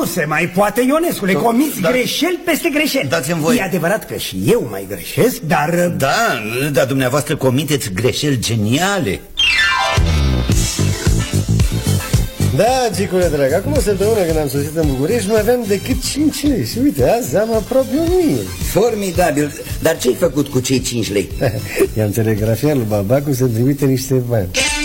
se mai poate, Ionescule, comiți greșeli peste greșeli. Dați-mi voie. E adevărat că și eu mai greșesc, dar... Da, dar dumneavoastră comiteți greșeli geniale. Da, Cicule drag, acum o săptămână când am sosit în București, nu aveam decât 5 lei. Și uite, azi am aproape 1000. Formidabil, dar ce-ai făcut cu cei 5 lei? I-am telegrafiat lui Babacu să-mi trimite niște bani.